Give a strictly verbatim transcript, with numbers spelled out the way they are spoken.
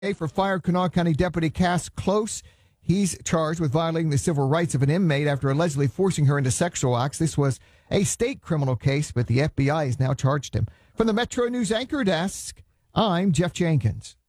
For fire, Kanawha County Deputy Cass Close. He's charged with violating the civil rights of an inmate after allegedly forcing her into sexual acts. This was a state criminal case, but the F B I has now charged him. From the Metro News Anchor Desk, I'm Jeff Jenkins.